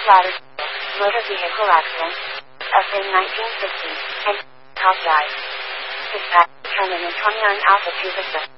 Ladder, motor vehicle accident, FM 1960, and cause died. Dispatch, terminal 29 Alpha 2 Vista.